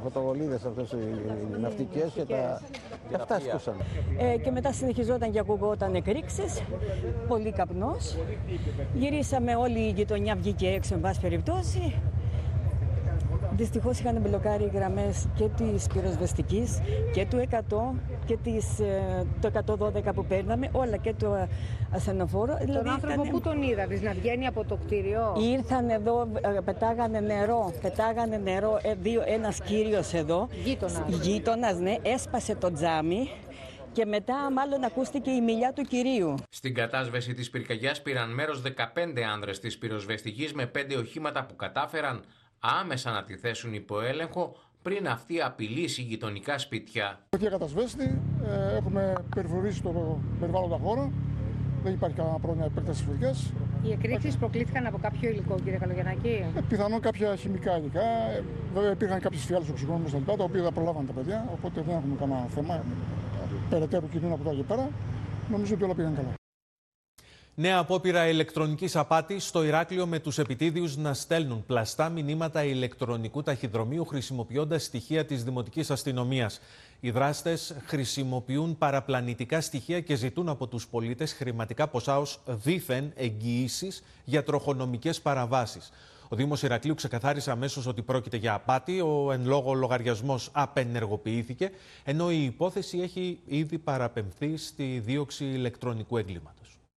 φωτοβολίδες αυτές οι ναυτικές και αυτά σκούσαν. Και μετά συνεχιζόταν και ακουγόταν εκρήξεις, πολύ καπνός. Γυρίσαμε, όλη η γειτονιά βγήκε έξω, εν πάση περιπτώσει. Δυστυχώς είχαν μπλοκάρει οι γραμμές και της πυροσβεστικής και του 100 και το 112 που παίρναμε, όλα και το ασθενοφόρο. Τον δηλαδή, άνθρωπο που τον είδατε να βγαίνει από το κτίριο? Ήρθαν εδώ, πετάγανε νερό, ένας κύριος εδώ, γείτονας, ναι, έσπασε το τζάμι. Και μετά μάλλον ακούστηκε η μιλιά του κυρίου. Στην κατάσβεση της πυρκαγιάς πήραν μέρος 15 άνδρες της πυροσβεστικής με 5 οχήματα που κατάφεραν άμεσα να τη θέσουν υπό έλεγχο πριν αυτή απειλήσει γειτονικά σπίτια. Έχει κατασβέστη, έχουμε περιφρουρήσει το περιβάλλοντα χώρο, δεν υπάρχει κανένα πρόβλημα επέκτασης φωτιάς. Οι εκρήξεις προκλήθηκαν από κάποιο υλικό, κύριε Καλογιαννάκη? Πιθανόν κάποια χημικά υλικά. Βέβαια υπήρχαν κάποιες φιάλες οξυγόνου στα λοιπά, τα οποία δεν προλάβαν τα παιδιά, οπότε δεν έχουμε κανένα θέμα περαιτέρω κινδύνου από εδώ και πέρα. Νομίζω ότι όλα πήγαν καλά. Νέα απόπειρα ηλεκτρονικής απάτης στο Ηράκλειο, με τους επιτίδιους να στέλνουν πλαστά μηνύματα ηλεκτρονικού ταχυδρομείου χρησιμοποιώντας στοιχεία της Δημοτικής Αστυνομίας. Οι δράστες χρησιμοποιούν παραπλανητικά στοιχεία και ζητούν από τους πολίτες χρηματικά ποσά ως δήθεν εγγυήσεις για τροχονομικές παραβάσεις. Ο Δήμος Ηρακλείου ξεκαθάρισε αμέσως ότι πρόκειται για απάτη. Ο εν λόγω λογαριασμός απενεργοποιήθηκε, ενώ η υπόθεση έχει ήδη παραπεμφθεί στη δίωξη ηλεκτρονικού εγκλήματος.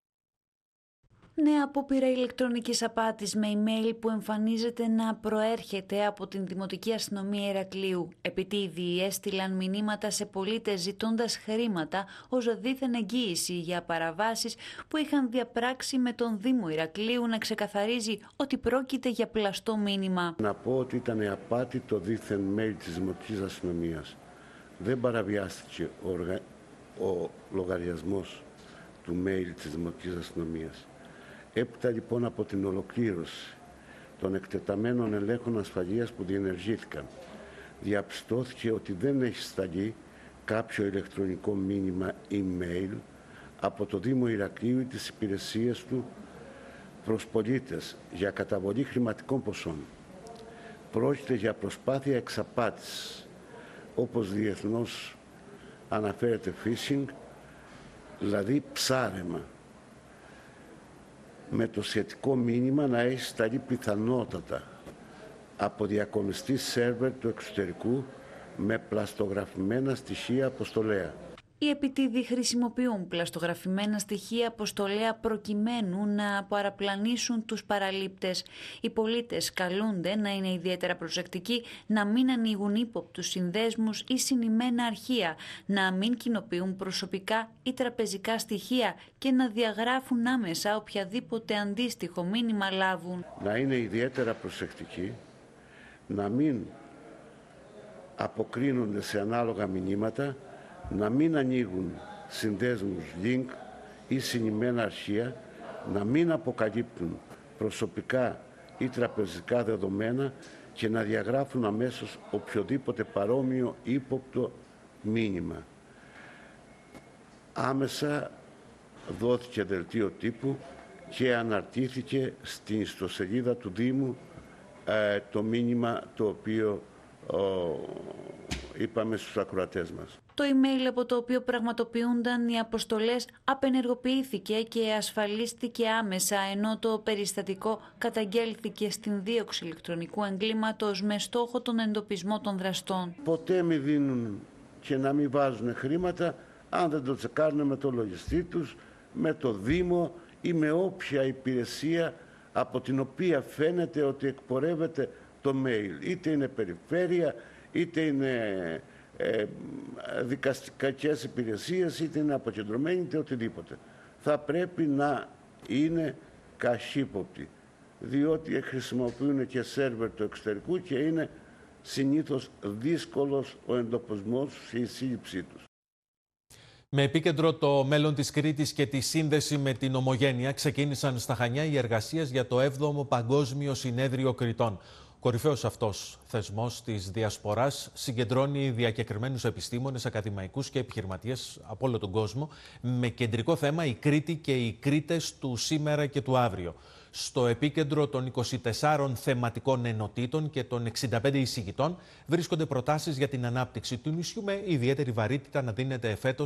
Νέα απόπειρα ηλεκτρονικής απάτης με email που εμφανίζεται να προέρχεται από την Δημοτική Αστυνομία Ηρακλείου. Επιτίδιοι έστειλαν μηνύματα σε πολίτες ζητώντας χρήματα ως δήθεν εγγύηση για παραβάσεις που είχαν διαπράξει, με τον Δήμο Ηρακλείου να ξεκαθαρίζει ότι πρόκειται για πλαστό μήνυμα. Να πω ότι ήταν απάτη το δήθεν mail της Δημοτικής Αστυνομίας. Δεν παραβιάστηκε ο λογαριασμός του mail της Δημοτικής Αστυνομίας. Έπειτα λοιπόν από την ολοκλήρωση των εκτεταμένων ελέγχων ασφαλείας που διενεργήθηκαν, διαπιστώθηκε ότι δεν έχει σταλεί κάποιο ηλεκτρονικό μήνυμα email από το Δήμο Ηρακλείου ή τις υπηρεσίες του προς πολίτες για καταβολή χρηματικών ποσών. Πρόκειται για προσπάθεια εξαπάτησης, όπως διεθνώς αναφέρεται phishing, δηλαδή ψάρεμα, με το σχετικό μήνυμα να έχει σταλεί πιθανότατα από διακομιστή σερβερ του εξωτερικού με πλαστογραφημένα στοιχεία αποστολέα. Οι επιτίδιοι χρησιμοποιούν πλαστογραφημένα στοιχεία αποστολέα προκειμένου να παραπλανήσουν τους παραλήπτες. Οι πολίτες καλούνται να είναι ιδιαίτερα προσεκτικοί, να μην ανοίγουν ύποπτους συνδέσμους ή συνημμένα αρχεία, να μην κοινοποιούν προσωπικά ή τραπεζικά στοιχεία και να διαγράφουν άμεσα οποιαδήποτε αντίστοιχο μήνυμα λάβουν. Να είναι ιδιαίτερα προσεκτικοί, να μην αποκρίνονται σε ανάλογα μηνύματα, να μην ανοίγουν συνδέσμους link ή συνημμένα αρχεία, να μην αποκαλύπτουν προσωπικά ή τραπεζικά δεδομένα και να διαγράφουν αμέσως οποιοδήποτε παρόμοιο ύποπτο μήνυμα. Άμεσα δόθηκε δελτίο τύπου και αναρτήθηκε στην ιστοσελίδα του Δήμου το μήνυμα το οποίο είπαμε στους ακροατές μας. Το email από το οποίο πραγματοποιούνταν οι αποστολές απενεργοποιήθηκε και ασφαλίστηκε άμεσα, ενώ το περιστατικό καταγγέλθηκε στην δίωξη ηλεκτρονικού εγκλήματος με στόχο τον εντοπισμό των δραστών. Ποτέ μη δίνουν και να μην βάζουν χρήματα αν δεν το τσεκάρουν με το λογιστή τους, με το Δήμο ή με όποια υπηρεσία από την οποία φαίνεται ότι εκπορεύεται το mail. Είτε είναι περιφέρεια, είτε είναι δικαστικές υπηρεσίες, είτε είναι αποκεντρωμένοι, είτε οτιδήποτε. Θα πρέπει να είναι καχύποπτοι, διότι χρησιμοποιούν και σερβερ του εξωτερικού και είναι συνήθως δύσκολος ο εντοπισμός και η σύλληψή τους. Με επίκεντρο το μέλλον της Κρήτης και τη σύνδεση με την Ομογένεια, ξεκίνησαν στα Χανιά οι εργασίες για το 7ο Παγκόσμιο Συνέδριο Κρητών. Κορυφαίος αυτός θεσμός της Διασποράς συγκεντρώνει διακεκριμένους επιστήμονες, ακαδημαϊκούς και επιχειρηματίες από όλο τον κόσμο, με κεντρικό θέμα η Κρήτη και οι Κρήτες του σήμερα και του αύριο. Στο επίκεντρο των 24 θεματικών ενωτήτων και των 65 εισηγητών βρίσκονται προτάσεις για την ανάπτυξη του νησιού, με ιδιαίτερη βαρύτητα να δίνεται εφέτος